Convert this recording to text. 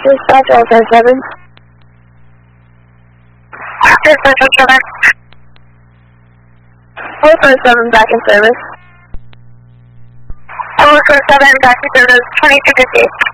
Dispatch all 10-7. Central Trevor. 447 back in service. 447 back in service, 2250.